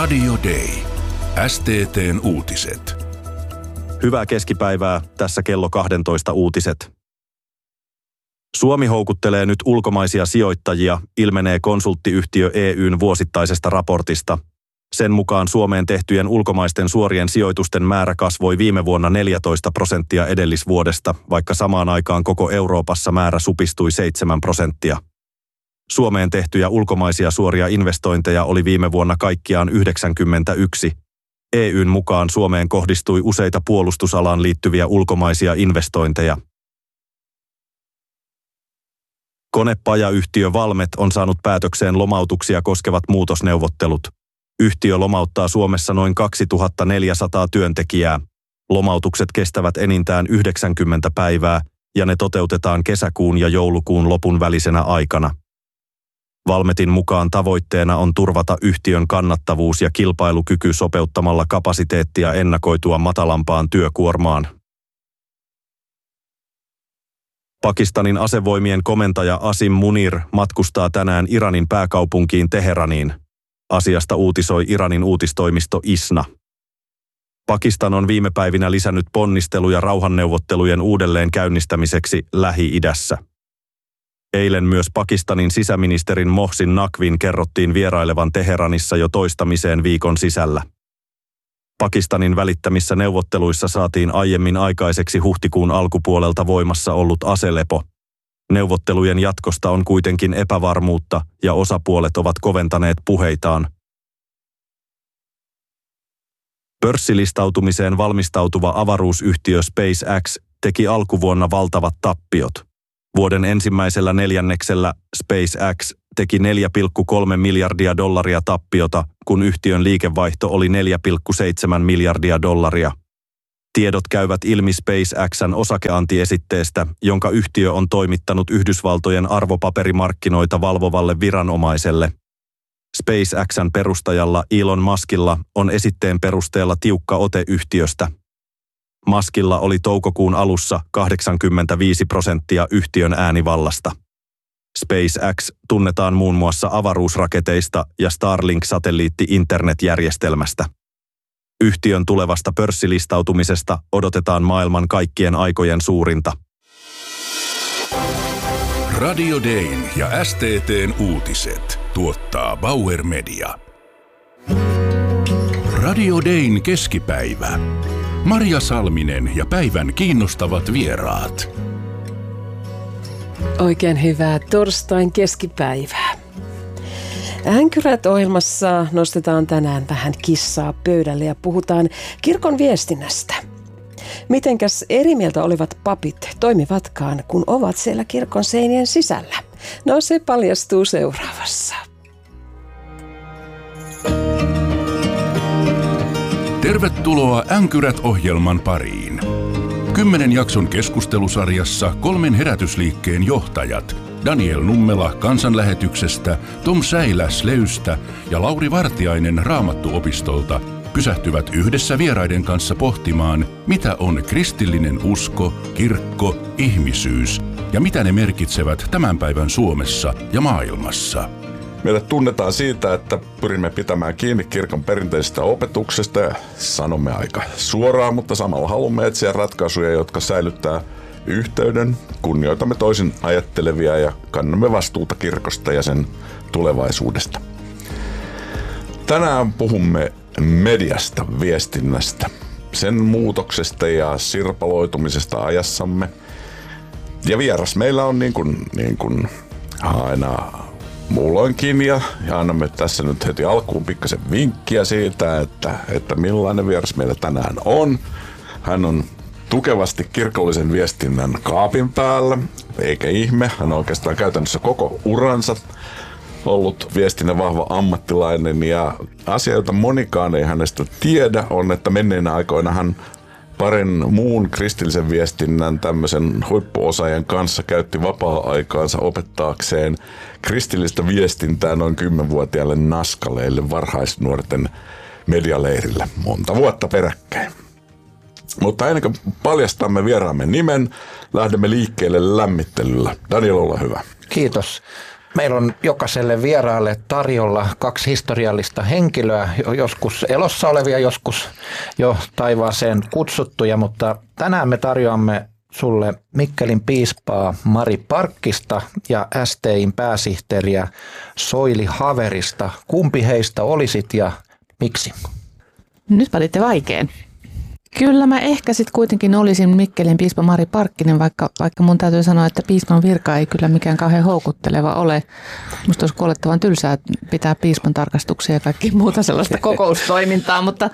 Radio Day. STT:n uutiset. Hyvää keskipäivää, tässä kello 12 uutiset. Suomi houkuttelee nyt ulkomaisia sijoittajia, ilmenee konsulttiyhtiö EY:n vuosittaisesta raportista. Sen mukaan Suomeen tehtyjen ulkomaisten suorien sijoitusten määrä kasvoi viime vuonna 14% edellisvuodesta, vaikka samaan aikaan koko Euroopassa määrä supistui 7%. Suomeen tehtyjä ulkomaisia suoria investointeja oli viime vuonna kaikkiaan 91. EY:n mukaan Suomeen kohdistui useita puolustusalaan liittyviä ulkomaisia investointeja. Konepajayhtiö Valmet on saanut päätökseen lomautuksia koskevat muutosneuvottelut. Yhtiö lomauttaa Suomessa noin 2400 työntekijää. Lomautukset kestävät enintään 90 päivää ja ne toteutetaan kesäkuun ja joulukuun lopun välisenä aikana. Valmetin mukaan tavoitteena on turvata yhtiön kannattavuus ja kilpailukyky sopeuttamalla kapasiteettia ennakoitua matalampaan työkuormaan. Pakistanin asevoimien komentaja Asim Munir matkustaa tänään Iranin pääkaupunkiin Teheraniin. Asiasta uutisoi Iranin uutistoimisto ISNA. Pakistan on viime päivinä lisännyt ponnisteluja rauhanneuvottelujen uudelleen käynnistämiseksi Lähi-idässä. Eilen myös Pakistanin sisäministerin Mohsin Naqvin kerrottiin vierailevan Teheranissa jo toistamiseen viikon sisällä. Pakistanin välittämissä neuvotteluissa saatiin aiemmin aikaiseksi huhtikuun alkupuolelta voimassa ollut aselepo. Neuvottelujen jatkosta on kuitenkin epävarmuutta ja osapuolet ovat koventaneet puheitaan. Pörssilistautumiseen valmistautuva avaruusyhtiö SpaceX teki alkuvuonna valtavat tappiot. Vuoden ensimmäisellä neljänneksellä SpaceX teki $4,3 miljardia tappiota, kun yhtiön liikevaihto oli $4,7 miljardia. Tiedot käyvät ilmi SpaceX:n osakeantiesitteestä, jonka yhtiö on toimittanut Yhdysvaltojen arvopaperimarkkinoita valvovalle viranomaiselle. SpaceX:n perustajalla Elon Muskilla on esitteen perusteella tiukka ote yhtiöstä. Muskilla oli toukokuun alussa 85% yhtiön äänivallasta. SpaceX tunnetaan muun muassa avaruusraketeista ja Starlink-satelliitti-internetjärjestelmästä. Yhtiön tulevasta pörssilistautumisesta odotetaan maailman kaikkien aikojen suurinta. Radio Dayn ja STT:n uutiset tuottaa Bauer Media. Radio Dayn keskipäivä. Marja Salminen ja päivän kiinnostavat vieraat. Oikein hyvää torstain keskipäivää. Änkyrät-ohjelmassa nostetaan tänään vähän kissaa pöydälle ja puhutaan kirkon viestinnästä. Mitenkäs eri mieltä olevat papit toimivatkaan, kun ovat siellä kirkon seinien sisällä? No se paljastuu seuraavassa. Tervetuloa Änkyrät-ohjelman pariin. 10 jakson keskustelusarjassa 3 herätysliikkeen johtajat Daniel Nummela Kansanlähetyksestä, Tom Säilä Sleystä ja Lauri Vartiainen Raamattuopistolta pysähtyvät yhdessä vieraiden kanssa pohtimaan, mitä on kristillinen usko, kirkko, ihmisyys ja mitä ne merkitsevät tämän päivän Suomessa ja maailmassa. Meidät tunnetaan siitä, että pyrimme pitämään kiinni kirkon perinteisestä opetuksesta ja sanomme aika suoraan, mutta samalla haluamme etsiä ratkaisuja, jotka säilyttää yhteyden, kunnioitamme toisin ajattelevia ja kannamme vastuuta kirkosta ja sen tulevaisuudesta. Tänään puhumme mediasta, viestinnästä, sen muutoksesta ja sirpaloitumisesta ajassamme. Ja vieras meillä on niin kuin aina muulloinkin ja annamme tässä nyt heti alkuun pikkasen vinkkiä siitä, että millainen vieras meillä tänään on. Hän on tukevasti kirkollisen viestinnän kaapin päällä, eikä ihme. Hän on oikeastaan käytännössä koko uransa ollut viestinnän vahva ammattilainen ja asia, jota monikaan ei hänestä tiedä, on, että menneinä aikoina hän parin muun kristillisen viestinnän tämmöisen huippuosaajan kanssa käytti vapaa-aikaansa opettaakseen kristillistä viestintää noin 10-vuotiaille naskaleille varhaisnuorten medialeirillä monta vuotta peräkkäin. Mutta ennen kuin paljastamme vieraamme nimen, lähdemme liikkeelle lämmittelyllä. Daniel, ole hyvä. Kiitos. Meillä on jokaiselle vieraalle tarjolla 2 historiallista henkilöä, joskus elossa olevia, joskus jo taivaaseen kutsuttuja, mutta tänään me tarjoamme sulle Mikkelin piispaa Mari Parkkista ja STI:n pääsihteeriä Soili Haverista. Kumpi heistä olisit ja miksi? Nyt valitte vaikean. Kyllä mä ehkä sitten kuitenkin olisin Mikkelin piispa Mari Parkkinen, vaikka mun täytyy sanoa, että piispan virka ei kyllä mikään kauhean houkutteleva ole. Musta olisi kuolettavan tylsää pitää piispan tarkastuksia ja kaikki muuta sellaista kokoustoimintaa, mutta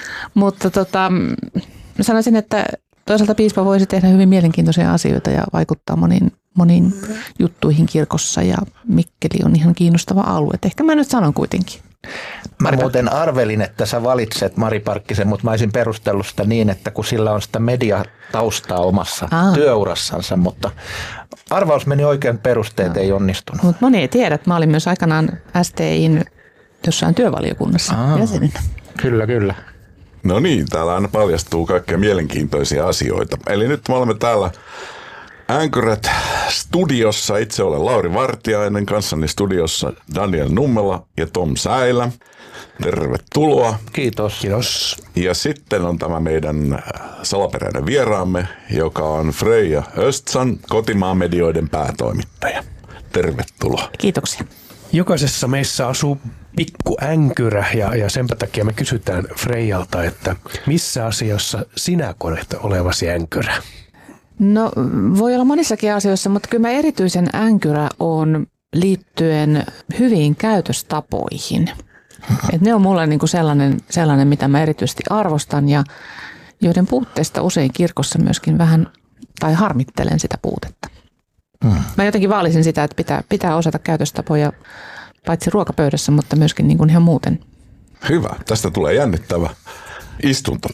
mä sanoisin, että toisaalta piispa voisi tehdä hyvin mielenkiintoisia asioita ja vaikuttaa moniin juttuihin kirkossa ja Mikkeli on ihan kiinnostava alue. Ehkä mä nyt sanon kuitenkin. Mä muuten arvelin, että sä valitset Mari Parkkisen, mutta mä olisin perustellut sitä niin, että kun sillä on sitä mediataustaa omassa työurassansa, mutta arvaus meni oikein, perusteet ei onnistunut. Mutta moni ei tiedä, että mä olin myös aikanaan STI:n jossain työvaliokunnassa jäsenenä. Kyllä. No niin, täällä aina paljastuu kaikkea mielenkiintoisia asioita. Eli nyt me olemme täällä Änkyrät studiossa. Itse olen Lauri Vartiainen, kanssani studiossa Daniel Nummela ja Tom Säilä. Tervetuloa. Kiitos. Ja sitten on tämä meidän salaperäinen vieraamme, joka on Freija Östsan, Kotimaan medioiden päätoimittaja. Tervetuloa. Kiitoksia. Jokaisessa meissä asuu pikku änkyrä ja senpä takia me kysytään Freijalta, että missä asiassa sinä koet olevasi änkyrä? No voi olla monissakin asioissa, mutta kyllä mä erityisen änkyrä on liittyen hyviin käytöstapoihin. Et ne on mulle niinku sellainen, mitä mä erityisesti arvostan ja joiden puutteesta usein kirkossa myöskin vähän tai harmittelen sitä puutetta. Mä jotenkin vaalisin sitä, että pitää osata käytöstapoja paitsi ruokapöydässä, mutta myöskin niin kuin ihan muuten. Hyvä. Tästä tulee jännittävä istunto.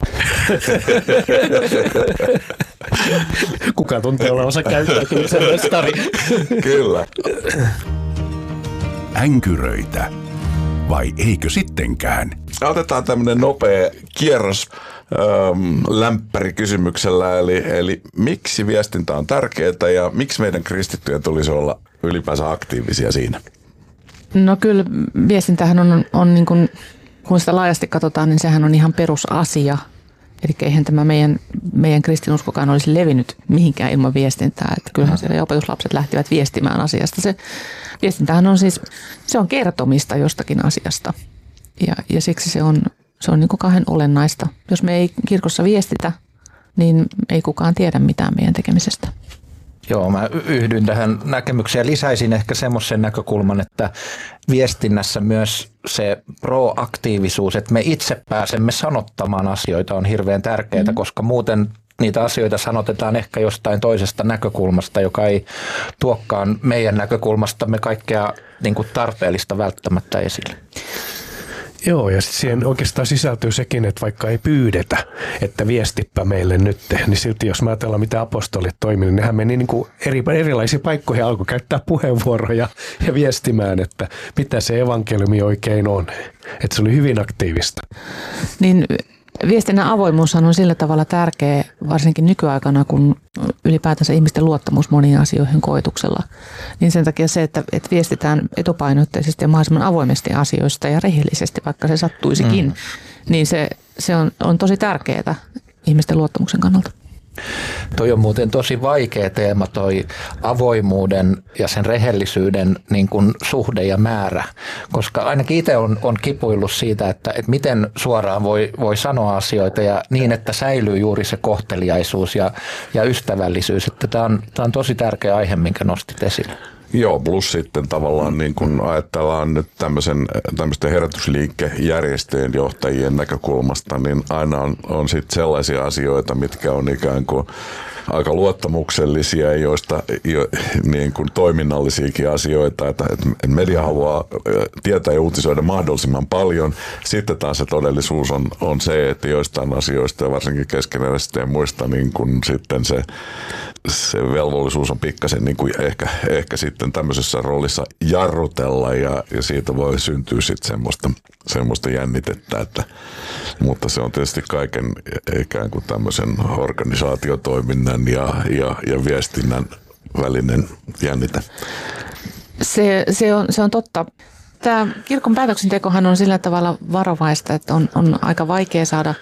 Kuka tuntee olevansa käyttäytymisen mestari? Kyllä. Änkyröitä. Vai eikö sittenkään? Otetaan tämmöinen nopea kierros lämpärikysymyksellä, eli miksi viestintä on tärkeää ja miksi meidän kristittyjen tulisi olla ylipäänsä aktiivisia siinä? No kyllä viestintähän on niin kuin, kun sitä laajasti katsotaan, niin sehän on ihan perusasia. Eli eihän tämä meidän kristinuskokaan olisi levinnyt mihinkään ilman viestintää. Että kyllähän siellä opetuslapset lähtivät viestimään asiasta. Se viestintähän on siis, se on kertomista jostakin asiasta ja siksi se on niin kuin kauhean olennaista. Jos me ei kirkossa viestitä, niin ei kukaan tiedä mitään meidän tekemisestä. Joo, mä yhdyn tähän näkemykseen ja lisäisin ehkä semmoisen näkökulman, että viestinnässä myös se proaktiivisuus, että me itse pääsemme sanottamaan asioita on hirveän tärkeää, koska muuten niitä asioita sanotetaan ehkä jostain toisesta näkökulmasta, joka ei tuokkaan meidän näkökulmastamme kaikkea niin kuin tarpeellista välttämättä esille. Joo, ja siihen oikeastaan sisältyy sekin, että vaikka ei pyydetä, että viestipä meille nyt, niin silti jos mä ajatellaan, mitä apostolit toimivat, niin nehän meni niin kuin erilaisiin paikkoihin, alkoi käyttää puheenvuoroja ja viestimään, että mitä se evankeliumi oikein on. Että se oli hyvin aktiivista. Niin viestinnän avoimuushan on sillä tavalla tärkeä, varsinkin nykyaikana, kun ylipäätänsä ihmisten luottamus moniin asioihin koetuksella. Niin sen takia se, että viestitään etupainotteisesti ja mahdollisimman avoimesti asioista ja rehellisesti, vaikka se sattuisikin, niin se on tosi tärkeää ihmisten luottamuksen kannalta. Toi on muuten tosi vaikea teema, toi avoimuuden ja sen rehellisyyden niin kuin suhde ja määrä, koska ainakin itse on kipuillut siitä, että miten suoraan voi sanoa asioita ja niin, että säilyy juuri se kohteliaisuus ja ystävällisyys, että tämä on tosi tärkeä aihe, minkä nostit esille. Joo, plus sitten tavallaan niin kun ajatellaan nyt tämmöisten herätysliikkejärjestöjen johtajien näkökulmasta, niin aina on sitten sellaisia asioita, mitkä on ikään kuin aika luottamuksellisia, joista niin kuin toiminnallisiakin asioita, että media haluaa tietää ja uutisoida mahdollisimman paljon. Sitten taas se todellisuus on se, että joistain asioista ja varsinkin keskeneräisistä ja muista niin kuin sitten se velvollisuus on pikkasen niin kuin ehkä sitten tämmöisessä roolissa jarrutella ja siitä voi syntyä sitten semmoista jännitettä, mutta se on tietysti kaiken ikään kuin tämmöisen organisaatiotoiminnan ja viestinnän välinen jännite. Se on totta. Tämä kirkon päätöksentekohan on sillä tavalla varovaista, että on aika vaikea saada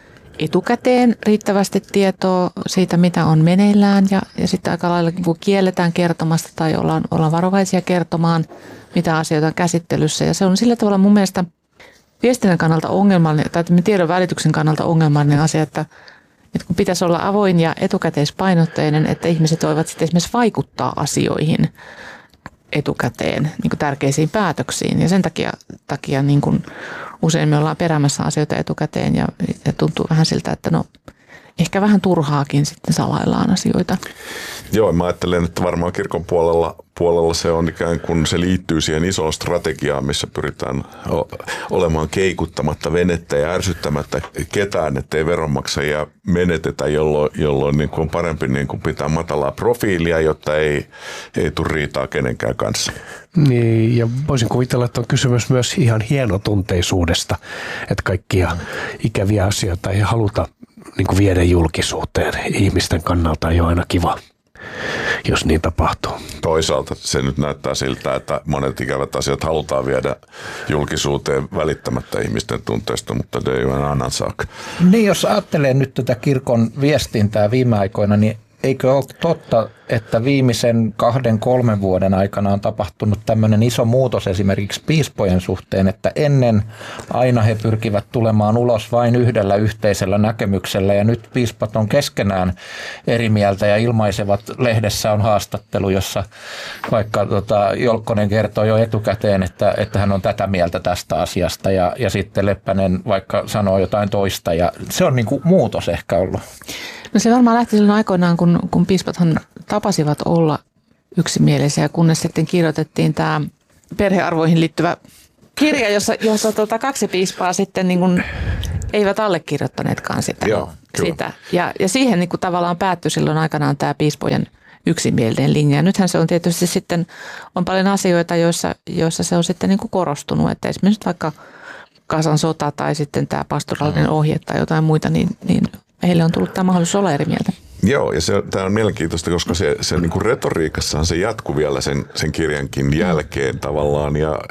etukäteen riittävästi tietoa siitä, mitä on meneillään ja sitten aika lailla kielletään kertomasta tai ollaan varovaisia kertomaan, mitä asioita on käsittelyssä. Ja se on sillä tavalla mun mielestä viestinnän kannalta ongelmallinen tai tiedon välityksen kannalta ongelmallinen asia, että kun pitäisi olla avoin ja etukäteispainotteinen, että ihmiset voivat sitten esimerkiksi vaikuttaa asioihin etukäteen niin kuin tärkeisiin päätöksiin. Ja sen takia niin kuin usein me ollaan peräämässä asioita etukäteen ja tuntuu vähän siltä, että ehkä vähän turhaakin sitten salaillaan asioita. Joo, mä ajattelen, että varmaan kirkon puolella se on ikään kuin se liittyy siihen isoon strategiaan, missä pyritään olemaan keikuttamatta venettä ja ärsyttämättä ketään, ettei veronmaksajia menetetä, jolloin niin kuin on parempi niin kuin pitää matalaa profiilia, jotta ei tule riitaa kenenkään kanssa. Niin, ja voisin kuvitella, että on kysymys myös ihan hienotunteisuudesta, että kaikkia ikäviä asioita ei haluta niin kuin viedä julkisuuteen. Ihmisten kannalta ei ole aina kiva, jos niin tapahtuu. Toisaalta se nyt näyttää siltä, että monet ikävät asiat halutaan viedä julkisuuteen välittämättä ihmisten tunteista, mutta det är ju en annan sak. Niin, jos ajattelee nyt tätä kirkon viestintää viime aikoina, niin eikö ole totta, että viimeisen 2-3 vuoden aikana on tapahtunut tämmöinen iso muutos esimerkiksi piispojen suhteen, että ennen aina he pyrkivät tulemaan ulos vain yhdellä yhteisellä näkemyksellä ja nyt piispat on keskenään eri mieltä ja ilmaisevat, lehdessä on haastattelu, jossa vaikka Jolkkonen kertoo jo etukäteen, että hän on tätä mieltä tästä asiasta ja sitten Leppänen vaikka sanoo jotain toista ja se on niin kuin muutos ehkä ollut. No se varmaan lähti silloin aikoinaan, kun piispathan tapasivat olla yksimielisiä, kunnes sitten kirjoitettiin tämä perhearvoihin liittyvä kirja, jossa 2 piispaa sitten niin kuin eivät allekirjoittaneetkaan sitä. Joo, sitä. Ja siihen niin kuin tavallaan päättyi silloin aikanaan tämä piispojen yksimielinen linja. Ja nythän se on tietysti sitten, on paljon asioita, joissa se on sitten niin kuin korostunut, että esimerkiksi vaikka Gazan sota tai sitten tämä pastoraalinen ohje tai jotain muita, niin heille on tullut tämä mahdollisuus olla eri mieltä. Joo, ja tämä on mielenkiintoista, koska se niin kuin retoriikassahan se jatkuu vielä sen kirjankin jälkeen tavallaan,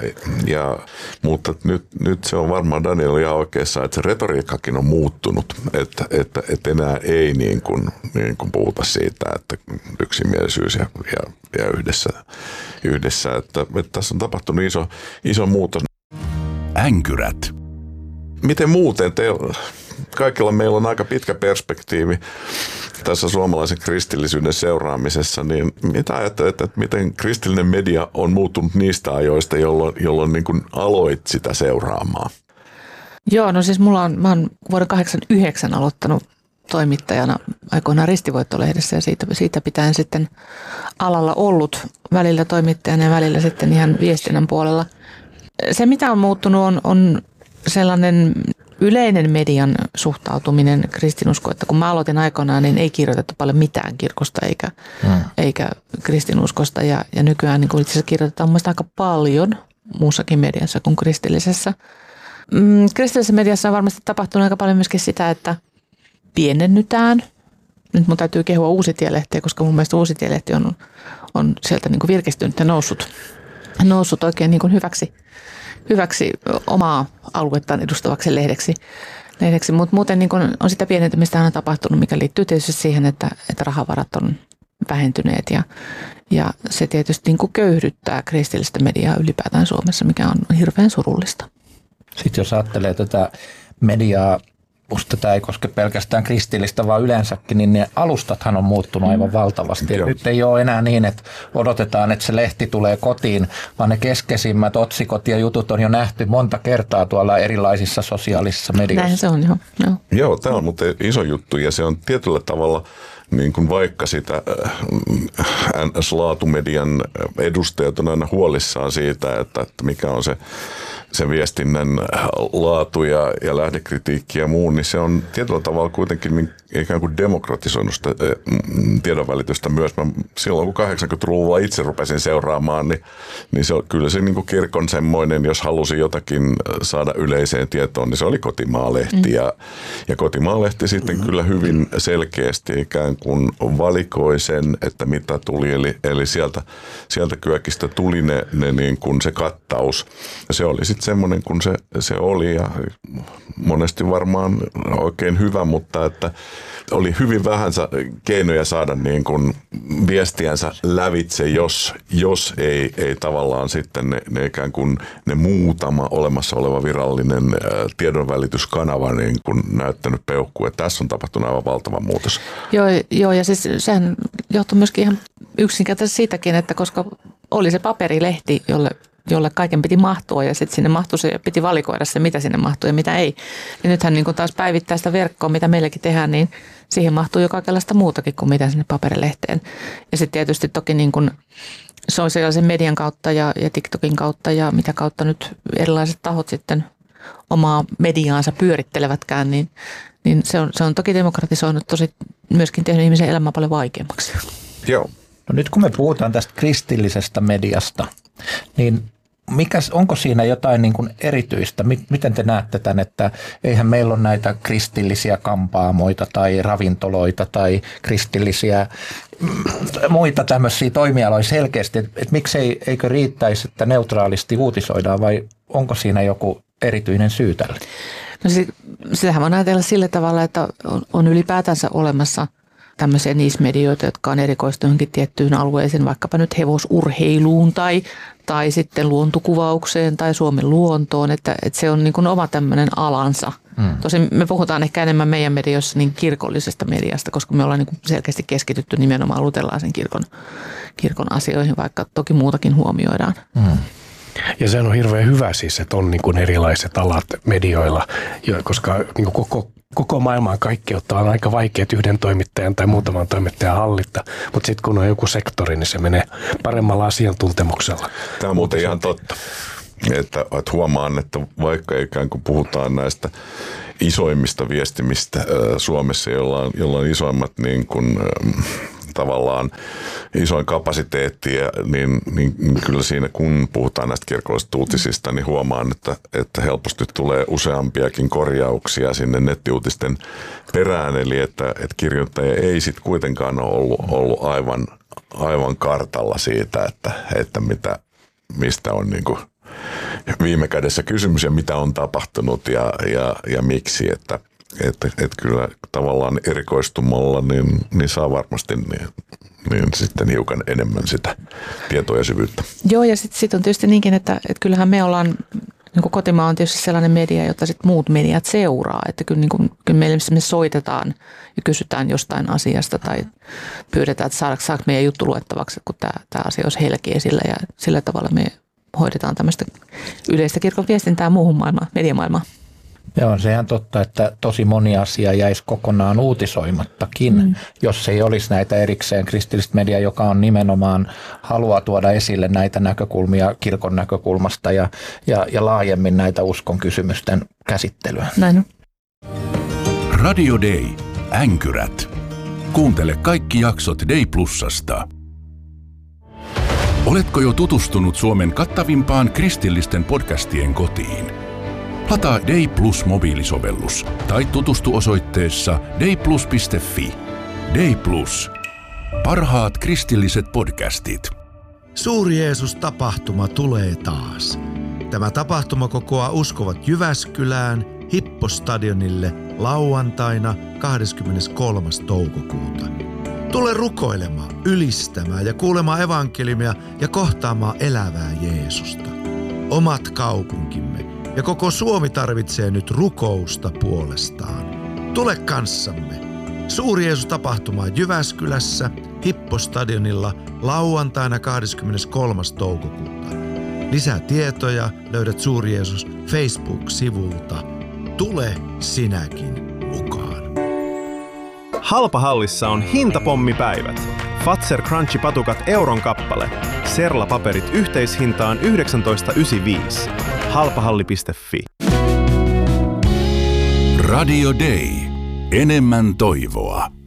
mutta nyt se on varmaan Daniel ihan oikeassa, että se retoriikkakin on muuttunut, että enää ei niin kuin puhuta siitä, että yksimielisyys ja yhdessä että tässä on tapahtunut iso muutos. Änkyrät. Miten muuten kaikilla meillä on aika pitkä perspektiivi tässä suomalaisen kristillisyyden seuraamisessa, niin mitä ajattelet, että miten kristillinen media on muuttunut niistä ajoista, jolloin niin kuin aloit sitä seuraamaan? Joo, no siis mä oon vuoden 1989 aloittanut toimittajana aikoinaan Ristivoitto-lehdessä ja siitä pitäen sitten alalla ollut välillä toimittajana ja välillä sitten ihan viestinnän puolella. Se mitä on muuttunut on sellainen yleinen median suhtautuminen kristinuskoon, että kun mä aloitin aikoinaan, niin ei kirjoitettu paljon mitään kirkosta eikä kristinuskosta ja nykyään niin itse asiassa kirjoitetaan mielestäni aika paljon muussakin mediassa kuin kristillisessä. Kristillisessä mediassa on varmasti tapahtunut aika paljon myöskin sitä, että pienennytään. Nyt mun täytyy kehua Uusitielehtiä, koska mun mielestä Uusitielehti on sieltä niin kuin virkistynyt ja noussut oikein niin kuin hyväksi omaa aluettaan edustavaksi lehdeksi. Mutta muuten niin kun on sitä pienentymistä aina tapahtunut, mikä liittyy tietysti siihen, että rahavarat on vähentyneet ja se tietysti niin kuin köyhdyttää kristillistä mediaa ylipäätään Suomessa, mikä on hirveän surullista. Sitten jos ajattelee tätä mediaa, musta tämä ei koske pelkästään kristillistä, vaan yleensäkin, niin ne alustathan on muuttunut aivan valtavasti. Nyt ei ole enää niin, että odotetaan, että se lehti tulee kotiin, vaan ne keskeisimmät otsikot ja jutut on jo nähty monta kertaa tuolla erilaisissa sosiaalisissa medioissa. Näin se on, joo. Joo, tämä on muuten iso juttu ja se on tietyllä tavalla niin kuin vaikka sitä NS-laatumedian edustajat on aina huolissaan siitä, että mikä on se viestinnän laatu ja lähdekritiikki ja muu, niin se on tietyllä tavalla kuitenkin ikään kuin demokratisoinut sitä tiedonvälitystä myös. Mä silloin kun 80-luvulla itse rupesin seuraamaan, niin kyllä se niin kuin kirkon semmoinen, jos halusi jotakin saada yleiseen tietoon, niin se oli Kotimaa-lehti. Ja Kotimaa-lehti sitten kyllä hyvin selkeästi ikään kuin valikoi sen, että mitä tuli. Eli sieltä kyökistä tuli ne niin kuin se kattaus. Ja se oli sitten semmoinen kuin se oli ja monesti varmaan oikein hyvä, mutta että oli hyvin vähän keinoja saada niin kuin viestiänsä lävitse, jos ei tavallaan sitten ne ikään kuin ne muutama olemassa oleva virallinen tiedonvälityskanava niin kuin näyttänyt peukkua. Tässä on tapahtunut aivan valtava muutos. Joo, ja siis sehän johtui myöskin ihan yksinkertaisesti siitäkin, että koska oli se paperilehti, jolle kaiken piti mahtua ja sitten sinne mahtui se, piti valikoida se, mitä sinne mahtuu ja mitä ei. Ja nythän niin kun taas päivittää sitä verkkoa, mitä meilläkin tehdään, niin siihen mahtuu jo kaikenlaista muutakin kuin mitä sinne paperilehteen. Ja sitten tietysti toki niin kun sosiaalisen median kautta ja TikTokin kautta ja mitä kautta nyt erilaiset tahot sitten omaa mediaansa pyörittelevätkään, niin se on toki demokratisoinut tosi myöskin tehnyt ihmisen elämää paljon vaikeammaksi. Joo. No nyt kun me puhutaan tästä kristillisestä mediasta, niin onko siinä jotain niin kuin erityistä? Miten te näette tämän, että eihän meillä ole näitä kristillisiä kampaamoita tai ravintoloita tai kristillisiä muita tämmöisiä toimialoja selkeästi, että miksei, eikö riittäisi, että neutraalisti uutisoidaan vai onko siinä joku erityinen syy tälle? No sitähän on ajatella sillä tavalla, että on ylipäätänsä olemassa tämmöisiä niismedioita, jotka on erikoistunut johonkin tiettyyn alueeseen, vaikkapa nyt hevosurheiluun tai sitten luontokuvaukseen tai Suomen luontoon, että se on niin kuin oma tämmöinen alansa. Tosin me puhutaan ehkä enemmän meidän medioissa niin kirkollisesta mediasta, koska me ollaan niin kuin selkeästi keskitytty nimenomaan luterilaisen kirkon asioihin, vaikka toki muutakin huomioidaan. Ja se on hirveän hyvä siis, että on niin kuin erilaiset alat medioilla, koska niin kuin koko maailman kaikkeutta on aika vaikea yhden toimittajan tai muutaman toimittajan hallitta, mutta sitten kun on joku sektori, niin se menee paremmalla asiantuntemuksella. Tämä on muuten ihan totta, että huomaan, että vaikka ikään kuin puhutaan näistä isoimmista viestimistä Suomessa, jolla on isoimmat niin kuin tavallaan isoin kapasiteetti, niin kyllä siinä kun puhutaan näistä kirkollisista uutisista, niin huomaan, että helposti tulee useampiakin korjauksia sinne nettiuutisten perään, eli että kirjoittaja ei sitten kuitenkaan ole ollut aivan kartalla siitä, että mistä on niin kuin viime kädessä kysymys ja mitä on tapahtunut ja miksi, että kyllä tavallaan erikoistumalla niin saa varmasti niin sitten hiukan enemmän sitä tietoa ja syvyyttä. Joo, ja sitten on tietysti niinkin, että kyllähän me ollaan, niin kuin Kotimaa on tietysti sellainen media, jota sitten muut mediat seuraa, että kyllä meille me soitetaan ja kysytään jostain asiasta tai pyydetään, että saako meidän juttu luettavaksi, kun tämä asia olisi heilläkin esillä ja sillä tavalla me hoidetaan tämmöistä yleistä kirkon viestintää muuhun maailmaan, mediamaailmaan. Joo, sehän totta, että tosi moni asia jäisi kokonaan uutisoimattakin, jos ei olisi näitä erikseen kristillistä mediaa, joka on nimenomaan haluaa tuoda esille näitä näkökulmia kirkon näkökulmasta ja laajemmin näitä uskon kysymysten käsittelyä. Näin on. Radio Day. Änkyrät. Kuuntele kaikki jaksot Day Plusasta. Oletko jo tutustunut Suomen kattavimpaan kristillisten podcastien kotiin? Lataa Day Plus mobiilisovellus tai tutustu osoitteessa dayplus.fi. Day Plus. Parhaat kristilliset podcastit. Suuri Jeesus-tapahtuma tulee taas. Tämä tapahtuma kokoaa uskovat Jyväskylään Hippostadionille lauantaina 23. toukokuuta. Tule rukoilemaan, ylistämään ja kuulemaan evankeliumia ja kohtaamaan elävää Jeesusta. Omat kaupunkimme ja koko Suomi tarvitsee nyt rukousta puolestaan. Tule kanssamme. Suuri Jeesus-tapahtuma Jyväskylässä Hippostadionilla lauantaina 23. toukokuuta. Lisää tietoja löydät Suuri Jeesus Facebook-sivulta. Tule sinäkin mukaan. Halpahallissa on hintapommipäivät. Fazer Crunchy-patukat euron kappale. Serla-paperit yhteishintaan 19,95. Halpahalli.fi. Radio Day. enemmän toivoa.